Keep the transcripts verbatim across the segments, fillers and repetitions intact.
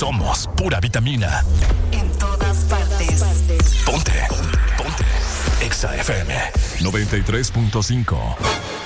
Somos pura vitamina. En todas partes. Ponte. Ponte. Exa F M noventa y tres punto cinco.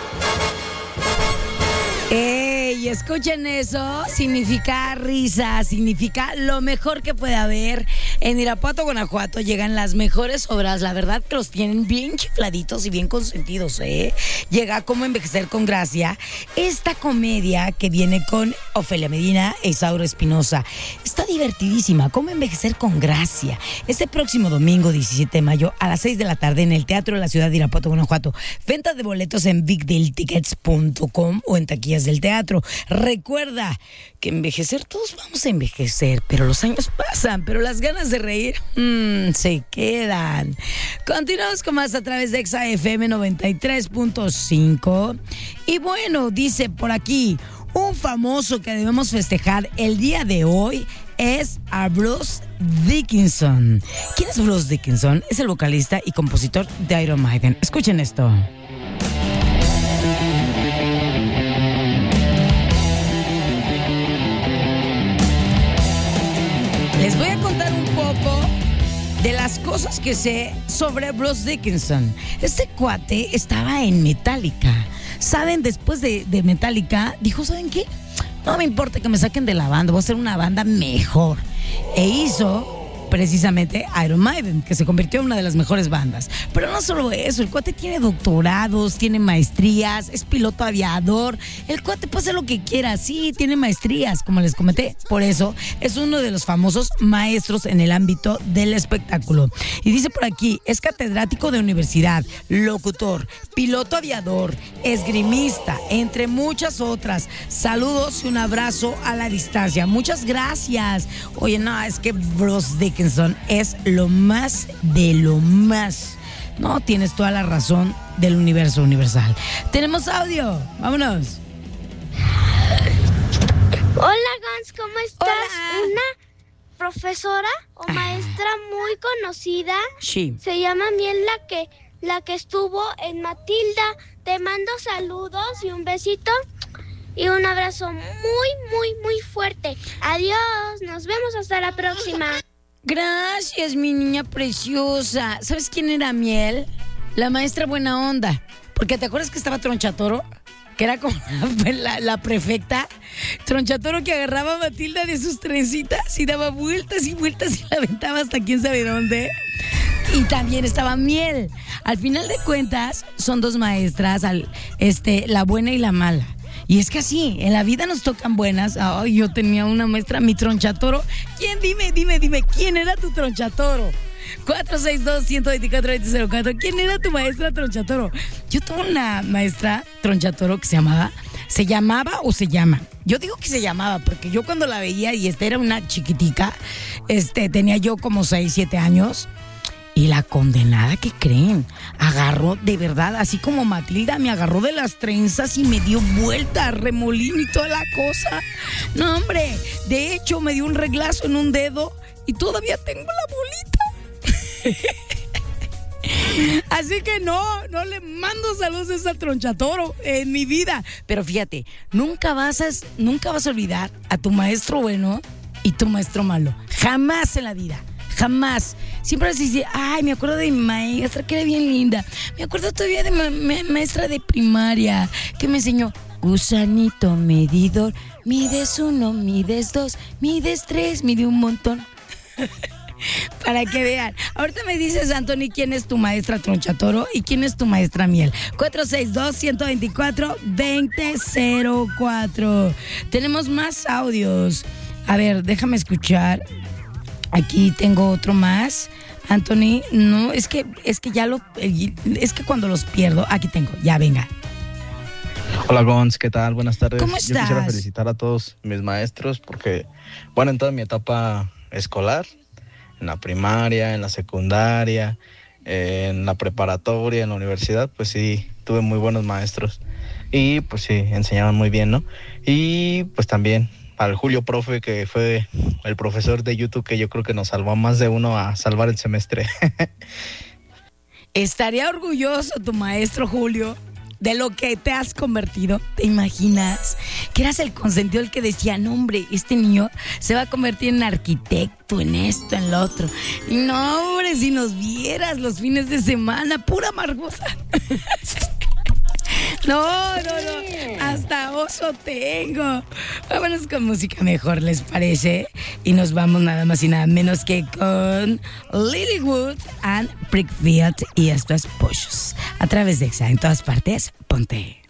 ¡Ey! Escuchen eso. Significa risa, significa lo mejor que puede haber. En Irapuato, Guanajuato, llegan las mejores obras. La verdad que los tienen bien chifladitos y bien consentidos, ¿eh? Llega Cómo envejecer con gracia. Esta comedia que viene con Ofelia Medina e Isauro Espinosa. Está divertidísima. Cómo envejecer con gracia. Este próximo domingo, diecisiete de mayo, a las seis de la tarde, en el Teatro de la Ciudad de Irapuato, Guanajuato. Venta de boletos en big deal tickets punto com o en taquillas del teatro. Recuerda que envejecer, todos vamos a envejecer, pero los años pasan, pero las ganas de reír mmm, se quedan. Continuamos con más a través de Exa F M noventa y tres punto cinco. Y bueno, dice por aquí, un famoso que debemos festejar el día de hoy es a Bruce Dickinson. ¿Quién es Bruce Dickinson? Es el vocalista y compositor de Iron Maiden. Escuchen esto. Les voy a contar un poco de las cosas que sé sobre Bruce Dickinson. Este cuate estaba en Metallica. ¿Saben? Después de, de Metallica, dijo, ¿saben qué? No me importa que me saquen de la banda, voy a hacer una banda mejor. E hizo precisamente Iron Maiden, que se convirtió en una de las mejores bandas. Pero no solo eso, el cuate tiene doctorados, tiene maestrías, es piloto aviador. El cuate puede hacer lo que quiera, sí, tiene maestrías, como les comenté. Por eso es uno de los famosos maestros en el ámbito del espectáculo. Y dice por aquí, es catedrático de universidad, locutor, piloto aviador, esgrimista, entre muchas otras. Saludos y un abrazo a la distancia. Muchas gracias. Oye, no, es que Bruce Dickinson es lo más de lo más. No, tienes toda la razón del universo universal. Tenemos audio, vámonos. Hola, Gans, ¿cómo estás? Hola. Una profesora o Ah. maestra muy conocida, Sí. se llama Miel, la que, la que estuvo en Matilda. Te mando saludos y un besito y un abrazo muy, muy, muy fuerte. Adiós, nos vemos hasta la próxima. Gracias, mi niña preciosa. ¿Sabes quién era Miel? La maestra buena onda. Porque ¿te acuerdas que estaba Tronchatoro? Que era como la, la, la prefecta. Tronchatoro que agarraba a Matilda de sus trencitas y daba vueltas y vueltas y la aventaba hasta quién sabe dónde. Y también estaba Miel. Al final de cuentas, son dos maestras, al, este, la buena y la mala. Y es que así, en la vida nos tocan buenas. Ay, yo tenía una maestra, mi Tronchatoro. ¿Quién? Dime, dime, dime, ¿quién era tu Tronchatoro? cuatro seis dos, uno dos cuatro, dos cero cuatro. ¿Quién era tu maestra Tronchatoro? Yo tuve una maestra Tronchatoro que se llamaba, se llamaba o se llama. Yo digo que se llamaba porque yo cuando la veía, y esta era una chiquitica, este, tenía yo como seis, siete años. Y la condenada, ¿qué creen? Agarró, de verdad, así como Matilda, me agarró de las trenzas y me dio vuelta, remolino y toda la cosa. No, hombre, de hecho me dio un reglazo en un dedo y todavía tengo la bolita. Así que no, no le mando saludos a esa Tronchatoro en mi vida. Pero fíjate, nunca vas a, nunca vas a olvidar a tu maestro bueno y tu maestro malo. Jamás en la vida. Jamás. Siempre así dice, ay, me acuerdo de mi maestra que era bien linda. Me acuerdo todavía de mi ma- maestra de primaria que me enseñó, gusanito medidor, mides uno, mides dos, mides tres, mide un montón. Para que vean. Ahorita me dices, Anthony, quién es tu maestra Tronchatoro y quién es tu maestra Miel. cuatro seis dos, uno dos cuatro, dos cero cero cuatro. Tenemos más audios. A ver, déjame escuchar. Aquí tengo otro más. Anthony, no, es que es que ya lo es que cuando los pierdo, aquí tengo. Ya, venga. Hola Gons, ¿qué tal? Buenas tardes. ¿Cómo Yo estás? quisiera felicitar a todos mis maestros porque, bueno, en toda mi etapa escolar, en la primaria, en la secundaria, en la preparatoria, en la universidad, pues sí, tuve muy buenos maestros y pues sí, enseñaban muy bien, ¿no? Y pues también al Julio Profe, que fue el profesor de YouTube que yo creo que nos salvó a más de uno a salvar el semestre. Estaría orgulloso tu maestro Julio. de lo que te has convertido. ¿Te imaginas? Que eras el consentido, el que decía, no, hombre, este niño se va a convertir en arquitecto, en esto, en lo otro. Y no, hombre, si nos vieras los fines de semana, pura amargosa. No, no, no, hasta oso tengo. Vámonos con música mejor, ¿les parece? Y nos vamos nada más y nada menos que con Lilywood and Brickfield. Y esto es Pollos. A través de Exa, en todas partes, ponte.